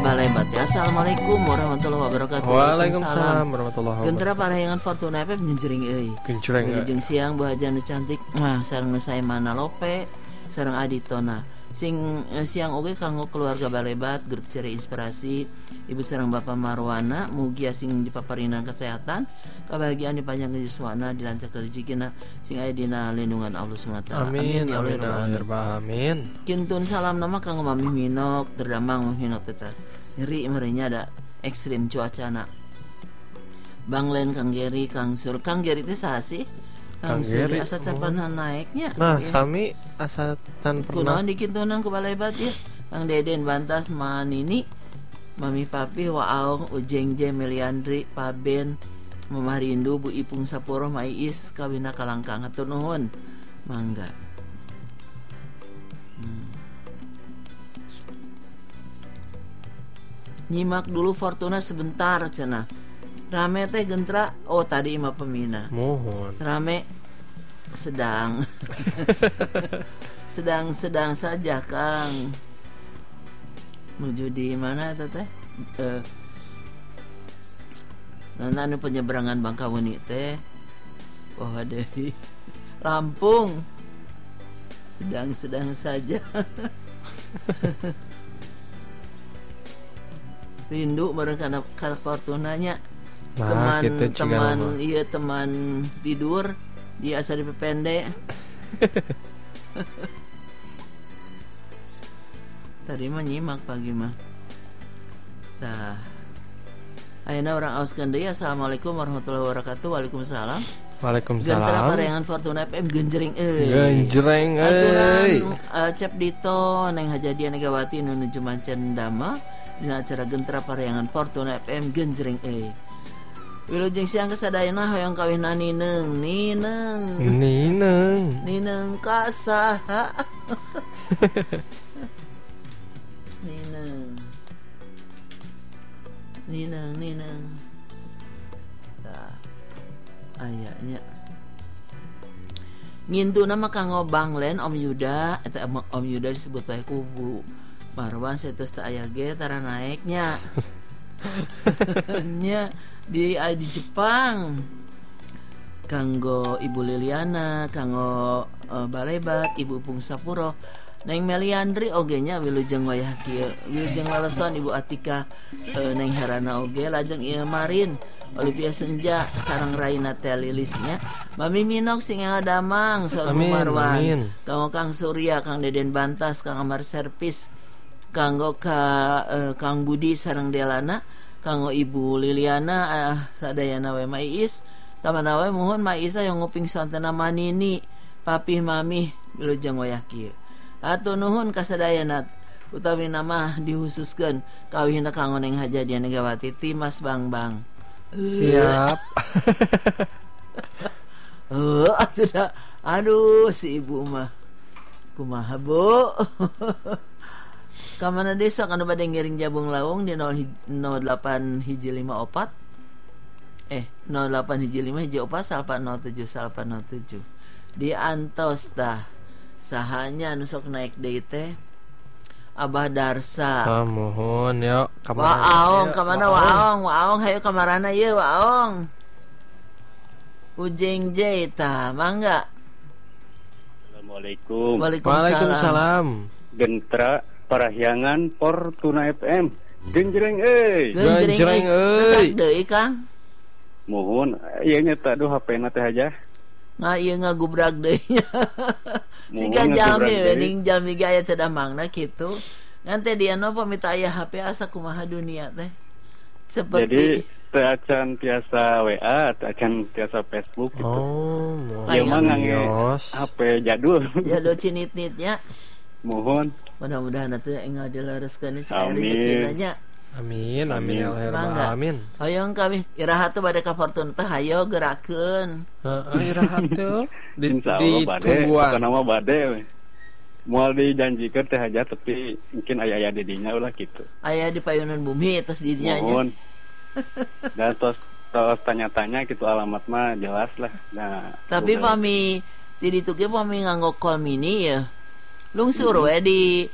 balebat ya. Assalamualaikum warahmatullahi wabarakatuh. Waalaikumsalam warahmatullahi wabarakatuh. Gentera parayangan Fortuna FM genjering euy. Genjreng. Jeung siang Bu Haja nu cantik. Nah, sareng nu sae mana Lope, sareng Aditona. Siang oge kanggo keluarga balebat grup Ceri Inspirasi, Ibu sareng Bapak Marwana, mugi sing dipaparinan kesehatan, kebahagiaan dipanjang yuswana, dilancarkeun rezekina, sing aya dina lindungan Allah Subhanahu wa taala. Amin ya rabbal alamin. Kintun salam nama kanggo Mami Minok, terdamang Mami Minok teh. Nyeri merenya ada ekstrim cuacana. Bang Len, Kang Geri, Kang Sur, Kang Geri teh saha sih? Kang Geri asa capan naiknya. Nah, ya. Sami asa can pernah. Kunaon dikintunan ku balebat ya. Kang Deden Bantas, Manini, Mami Papi, Waong, Ujeng Je, Meliandri, Paben, Mama Rindu, Bu Ipung Sapuro, Maiis, kawina kalangkang atur nuhun. Mangga. Nyimak dulu Fortuna sebentar cenah. Rame teh gentra. Oh tadi Ima Pemina. Mohon. Rame sedang sedang saja Kang. Menuju di mana teh? Anu penyeberangan Bangkaweni teh. Oh ada Lampung. Sedang saja. Rindu bareng karena Fortunanya. Nah, teman tidur dia asa dipepende. Tadi mah nyimak pagi mah. Tah. Ayeuna urang auskeun deui. Assalamualaikum warahmatullahi wabarakatuh. Waalaikumsalam. Waalaikumsalam. Gentera parayangan Fortuna FM genjreng euy. Genjreng euy. Aturan Cep Dito Neng Hajadian Negawati nu nuju mancan dama dina acara Gentera parayangan Fortuna FM genjreng euy. Wilujeng siang kesadayana hoyong kawihna Nineng kasaha. Nineng. Tah. Ayanya. Ngintu nama kanggo Bang Len Om Yuda, eta Om Yuda disebut bae kubu. Marwan setus teu aya ge tara naeknya. Nya di Jepang. Kanggo Ibu Liliana, kanggo balebat, Ibu Pung Sapuro, Neng Meliandri oge nya wilujeng wayah kieu. Wilujeng laleson Ibu Atika, Neng Herana oge lajeng ieu Marin, Olivia Senja sareng Raina teh Lilisnya. Mami Minok sing ngadamang saur Marwan. Kanggo Kang Surya, Kang Deden Bantas, Kang Amar Servis, kanggo Kang Budi sareng Delana, kanggo Ibu Liliana sadayana we Maiis, kamana we mohon Maiis yang nguping suantana Manini, Papi Mami wilujeng wayah kieu. Atuh nuhun kasadayana utawi nama dihususkeun kawihna kanggo Neng Hajadian Negawati Timas Bang. Siap. Aduh si ibu mah kumaha Bu. Kamana desa anu bade ngiring jabung lawung di 08 hiji 54 08 hiji 5 hiji 4 salpa 07 di antos tah sahanya anu sok naik deui teh Abah Darsa. Mohon yo kamana waong hayu kamarana ieu waong. Ujeng J tah mangga. Assalamualaikum. Waalaikumsalam. Gentera parahyangan Fortuna FM genjreng euy. Genjreng euy. Masak deui Kang. Mohon ieu nya teh aduh HP-na teh aja. Nah ieu ngagubrak deui nya. Siga jalmi wedding jalmi ge aya teh damangna kitu. Ngan teh dia no pamita aya HP asa kumaha dunia teh. Seperti jadi teu acan tiasa WA, teu acan tiasa Facebook gitu. Oh, ieu mah ngangge HP jadul. Jadul cinit-nitnya. Mohon Mudah-mudahan atuh enggal dilereskeun sae rezekina nya. Amin ya alamin. Hoyong kami iraha teh bade ka Fortuna teh hayo gerakeun. Heeh, iraha teh insyaallah bade, kana mah bade we. Moal dijanjikeun teh aja tapi mungkin aya didinya ulah kitu. Aya di payunan bumi tos didinya nya. Mohon. Dan tos tanya-tanya gitu alamat mah jelas lah. Nah, tapi pami di ditu ge pami nganggo call mini ya. Lungsur we di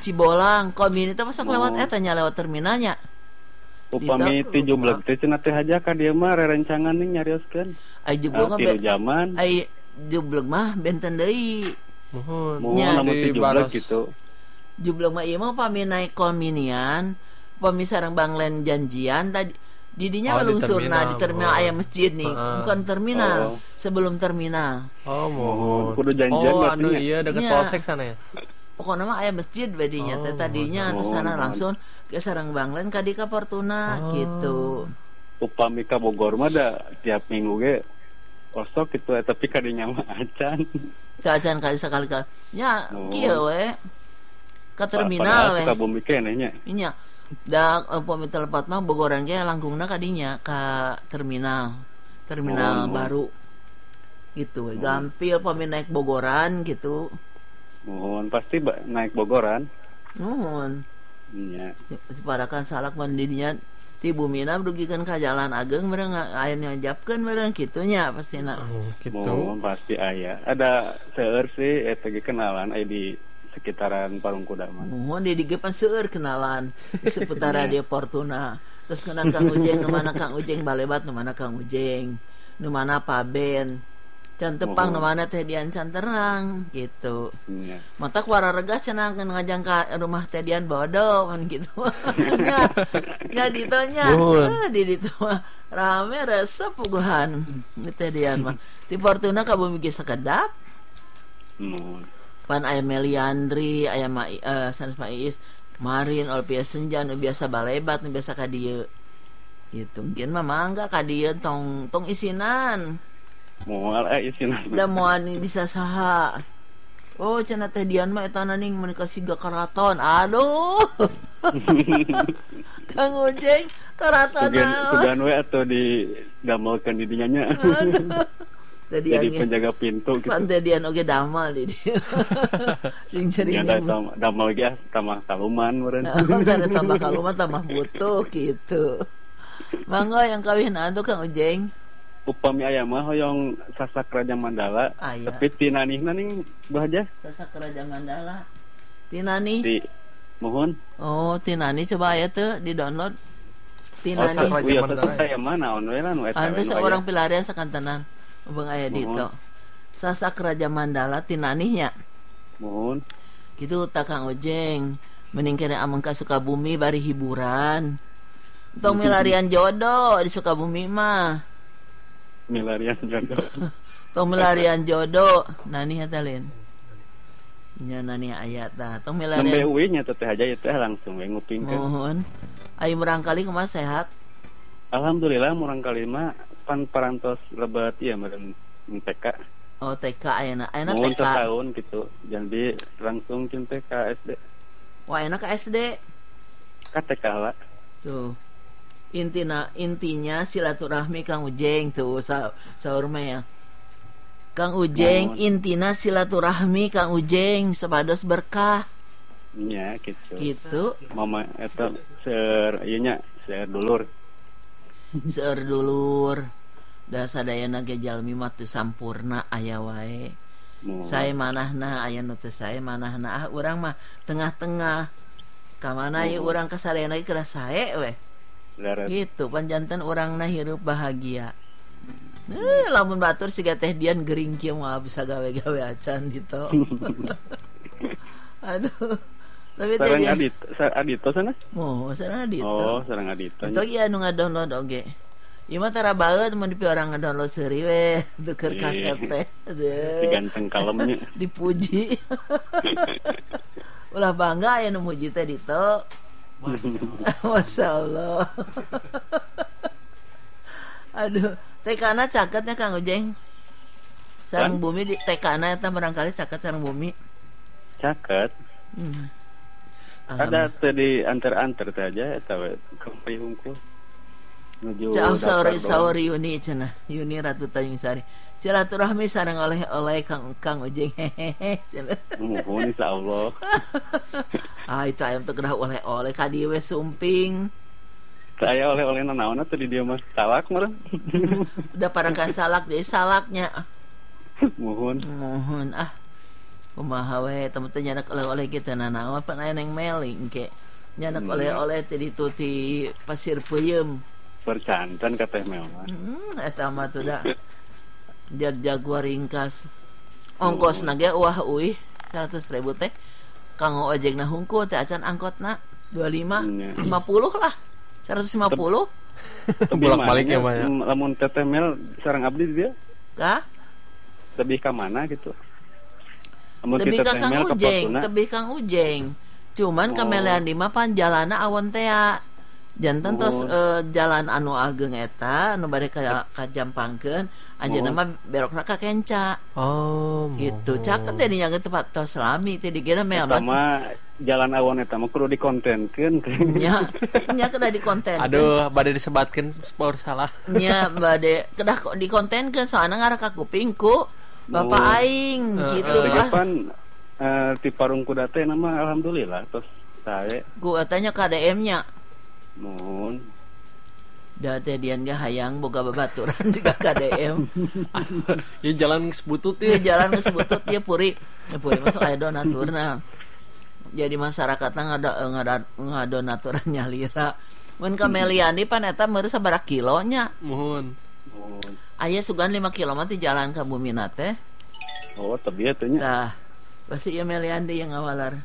Cibolang komini teh masak lewat eta nya lewat terminalnya. Upami ti jublek teh cenah teh haja ka dieu mah rerencangan ning nyarioskeun. Ai jublek mah zaman. Ai jublek mah benten deui. Mohon. Mohon lamun ti jublek gitu. Jublek mah ieu mah upami naik kominian, upami sareng Banglen janjian tadi didinya lungsurna di terminal aya masjid nih, bukan terminal, sebelum terminal. Oh, mohon. Kudu janjian berarti. Oh, iya dekat polsek sana ya. Pokoknya mah aya masjid badinya teh tadinya teh sana langsung ke sareng Banglen ka di Fortuna gitu. Upami ka Bogor mah da tiap minggu ge kosok gitu tapi kadinya mah acan. Ka acan kali sekali-kali. Nya kieu we. Ka terminal we. Ka bumi keneh nya. Nya. Da upami telepat mah Bogoran ge langkungna kadinya ka terminal. Terminal baru. Gitu we. Gampil upami naik Bogoran gitu. Mohon pasti naik Bogoran. Nuhun. Iya. Sepadakan salak mandinya ti bumina dugikan ka jalan ageng bareng aya nyajapkeun bareng kitunya pastina. Gitu. Mohon pasti aya. Ada seueur sih eta ge kenalan aya di sekitaran Parung Kudaman. Mohon di digepan seueur kenalan di seputar Radio Fortuna. Terus kenal Kang Ujeng, nu mana Kang Ujeng Balebat, nu mana Kang Ujeng, nu mana Paben. Can tepang nu mana teh Dian can terang gitu. Iya. Mata kuara regas cenah ngajang ka rumah teh Dian bodoh kan gitu. Nya ditanya. Di ditu mah rame resep puguhan teh Dian mah. Ti Fortuna ka bumi ge sakedap. Pan aya Meliandri, aya sanes Maiis, Marin, Olpia Senja, nu biasa Balebat, nu biasa ka dieu. Gitu. Mungkin mah mangga ka dieu tong isinan. Moal isinan. Da moal bisa saha. Oh cenah teh Dian mah eta ning menika siga karaton. Aduh. Kang Ujeng karaton. Tugan we atau di damelkeun di dinya nya. Jadi penjaga pintu gitu. Pan teh Dian oge damal di dieu. Sing cerinya damal ge tamah kaluman meureun. Sana tambah kaluman tambah butuh gitu. Mangga yang kawinan tuh Kang Ujeng. Upami aya mah hoyong Sasak Raja Mandala, tapi tinanihna ning bahaja. Sasak Raja Mandala. Tinani. Di mohon. Oh, Tinani coba aya teu di-download. Tinani. Sasak Raja Mandala aya mana on we lah nu eta. Ante seorang pilarian sakantenan. Beung aya ditu. Sasak Raja Mandala Tinaninya. Mohon. Kitu tak Kang Ujeng. Mending kene ameng ka Sukabumi bari hiburan. Tong milarian jodoh di Sukabumi mah. Milarian jodoh. Tong milarian jodoh nani eta lain. Nya nani aya tah. Tong milarian. Nembe uwi nya teh aja teh langsung we ngupingkeun. Mohon. Ayo murangkali kumaha sehat? Alhamdulillah murangkali mah pan parantos lebat ieu meureun TK. Oh TK ayeuna. Ayeuna TK. Tahun gitu. Jadi langsung cin TK SD. Wah enak ka SD. Ka TK lah. Tuh. Intinya silaturahmi Kang Ujeng tuh saur mah ya. Kang Ujeng intina silaturahmi Kang Ujeng sepados berkah. Iya gitu. Gitu. Mama eta seur ieu nya seur dulur. Seur dulur. Da sadayana ge jalmi mah teu sampurna aya wae. Sae manahna aya nu teu sae manahna urang mah tengah-tengah. Ka mana ieu urang kasadayana ge kada sae we. Gitu panjanten orangna hirup bahagia. Lamun batur siga teh Dian gering kieu moal bisa gawe-gawe acan gitu. Aduh. Tapi teh Adito sana? Oh, sareng Adito. Oh, sareng Adito. Itu ge anu ngadownload oge. Ieu mah tara baeut mun dipi orang ngadownload seuri we tuker kasep teh. Diganteng kalemnya. Dipuji. Ulah bangga aya nu muji teh Dito. Masya Allah. Aduh, tekana caketnya Kang Ujeng. Sareng bumi di tekana eta barangkali caket sareng bumi. Caket. Ada tadi antar-antar teh aja eta we kamari hungkul. Nuju sauri Yuni cenah. Yuni Ratu Tanjung Sari. Silaturahmi sareng oleh-oleh Kang Ujeng hehehe cenah. Muhun insyaallah. Itu ayam teh kedah oleh-oleh ka dieu we sumping. Saya oleh-oleh nanaonna teh di dieu mah salak meureun. Udah parangkan salak deui salaknya. Muhun. kumaha we temen teh nyanak oleh-oleh kita nanaon pan aya neng meling ke nyanak oleh-oleh teh ditu ti pasir peuyeum Bercantan ka teh mel mah. Eta mah tuh da jag-jaguar ringkas ongkosna ge wah euy 100.000 teh kanggo ojekna hungkul teh acan angkotna 25 50 lah 150 bolak-balik ya mah ya. Lamun teteh mel sareng abdi dia kah lebih ka mana gitu. Lamun tebih kita ka teh Kang mel ka Ujeng Fortuna. tebih Kang Ujeng cuman kamelean di mah pan jalana awon teh janten tos jalan anu ageng eta anu bade ka jampangkeun ajeuna mah belokna ka kenca gitu cak teh dinya ge tempat tos lami teh digena mel sama jalan awon eta mah kudu dikontenkeun nya kedah dikonten aduh bade disebatkeun sport salah nya bade kedah kok dikontenkeun soalna ngarek ka kupingku bapak aing gitu pas ti parung kuda teh nama alhamdulillah tos sae ku tanya KDM nya mohon da teh dian ge hayang boga babaturan juga KDM ya jalan sebutut ya ya jalan geus butut ya puri masuk aya donaturna jadi masyarakatna ngadonatur nyalira mun kamelian di pan eta meureus sabaraha kilonya mohon aya sugan 5 kilo mah ti jalan ka Bumina teh oh teu nya tah pasti ieu melian deui yang ngawalar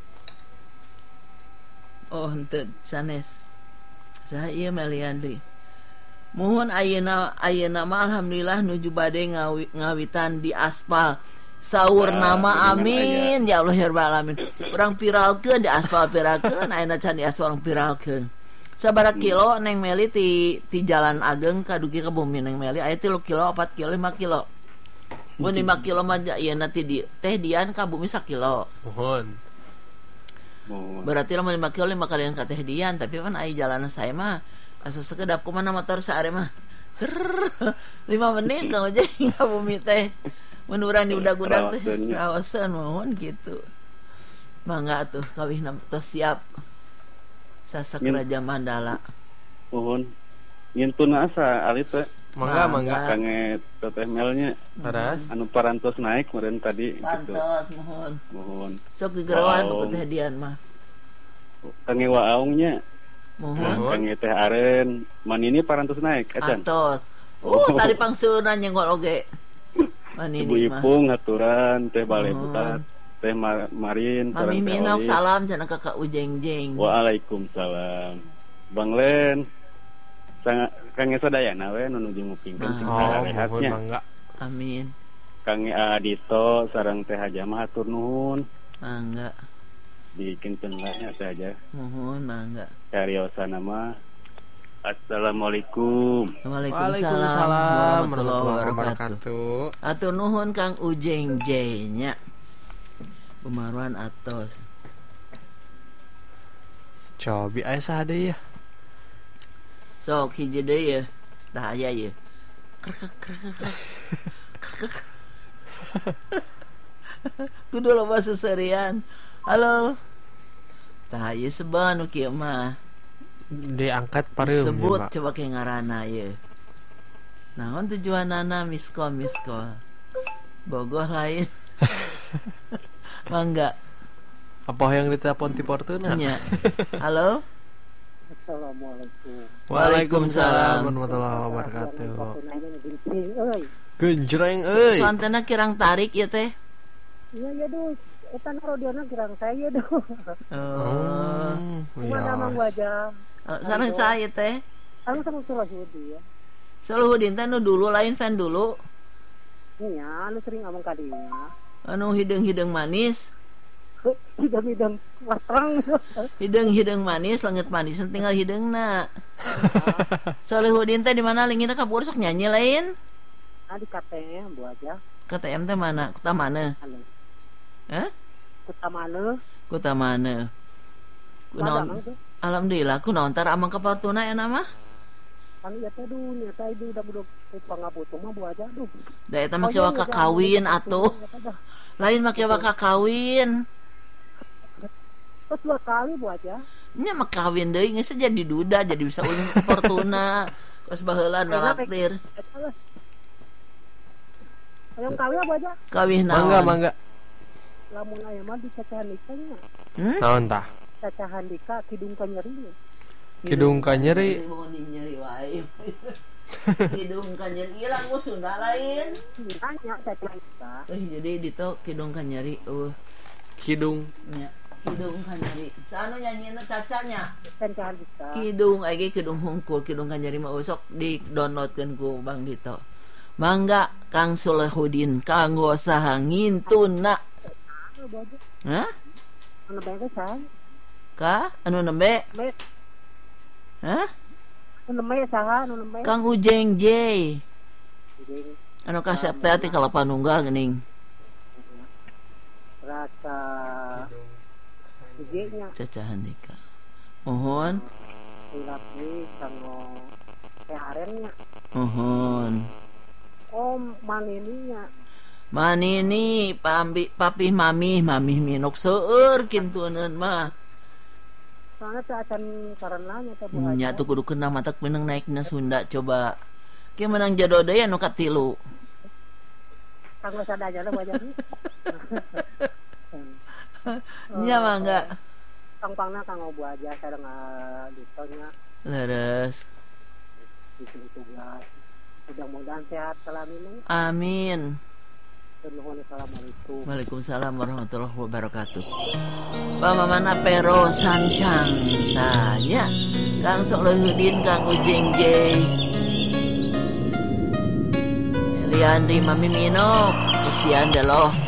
oh henteu sanes saha ieu melian deui muhun ayeuna mah alhamdulillah nuju bade ngawitan di aspal saur nama amin ya Allah ya rabbal alamin urang piralkeun di aspal piralkeun ayeuna can di aspal piralkeun sabaraha kilo neng Meli ti jalan ageng kadugi ka bumi neng Meli aya 3 kilo 4 kilo 5 kilo mun 5 kilo mah ieu ti di teh dian ka bumi 1 kilo mohon berarti lamun 5 kilo 5 kalian ka teh dian tapi pan aya jalanan saya mah asa sekedap kumaha motor saare mah 5 menit ka ojeng ka bumi teh mun urang di udag-udag teh raosan mohon gitu mangga tuh kawihna tos siap Sasakeraja Mandala mohon ngintuna asa alit teh mangga kange teteh melnya paras anu parantos naik kemarin tadi pantos gitu. Mohon sok digerawan ku teh dian mah kange waungnya mohon kange teh aren manini parantos naik acan pantos tadi pangsulna nyenggol oge manini Ibu mah Ipung aturan teh balai butat teh Marin Mami Minau salam cenah Kakak Ujeng-jeng Waalaikumsalam Bang Len kange sadayana we nu nuju ngupingkeun sing rehatnya mangga amin kange Adito sareng teh Haja mah hatur nuhun mangga bikinkeun lahnya teh aja mohon mangga cariosana mah Assalamualaikum Waalaikumsalam warahmatullahi wabarakatuh atur nuhun Kang Ujeng-jeng nya Bumarwan atos cobi aya saha deui ya sok hiji deui ya tah aya ye kudu loba seserian halo tah ieu seban nu kieu mah diangkat pareum sebut coba ke ngaranna ye naon tujuanana miskol bogoh lain mangga apa yang ditelepon ti Fortuna nya halo Assalamualaikum Waalaikumsalam warahmatullahi wabarakatuh genjreng euy suantena kirang tarik ya teh iya duh eta rodiona kirang saya duh ya mang wajah sareng saya teh anu sama Sulahudi ya Sulahudin teh nu dulu lain fan dulu iya anu sering ngomong kadinya anu hidung manis hidung watrang hidung manis langit manis tinggal hidungna Sulahudin teh di mana lingina kabur sok nyanyi lain di KTM bu aja KTM teh mana kota mana kota mana alhamdulillah kunaon tar amang ka Fortuna ya nama kan ieu teh nyata ieu udah budak pangabutuh mah bu aja duh da eta make waka kawin atuh lain make waka kawin terus 2 kali bu aja nya mah kawin deui geus jadi duda jadi bisa ulin ka Fortuna geus baheula nalaktir Hayang kawin bu aja kawin naon mangga lamun aya mah di cacahan dikanya. Naon tah? Cacahan dika kidung ka nyeri. Kidung ka nyeri. Nyeri wae. Kidung ka nyeri ilang ku Sunda lain. Hanya cacahan dika. Jadi dito kidung ka nyeri. Kidung. Nya. Kidung ka nyeri. Saano nyanyina cacanya? Cacahan dika. Kidung age kidung hungkul, kidung ka nyeri mah usok di downloadkeun ku Bang Dito. Mangga Kang Solehudin kanggo saha ngintuna. Hah? Anu bae saha? Ka anu nembe? Hah? Anu nembe saha? Anu nembe? Kang Ujeng J. Anu kasep teh ati kalapan nunggal geuning. Rasa nya Cacahan dika. Mohon. Ilapi kanggo arennya. Mohon. Manini papi mami minok seueur kintuneun mah. Soalnya teh acan karenanya teh Bu Nya tuh kudu kena matak menang naikna Sunda coba. Ki menang jodoh deui anu katilu. Kanggo sadaya lah Bu Haji. Nya mangga. Pang-pangna kanggo Bu Haji sareng ditonya. Leres. Tugas. Mudah-mudahan sehat selalu. Amin. Assalamualaikum. Waalaikumsalam warahmatullahi wabarakatuh. Pamamana pero sancang tanya Kang Solehudin, Kang Ujeng J, Eliandri Mami Minok, kesian dah loh.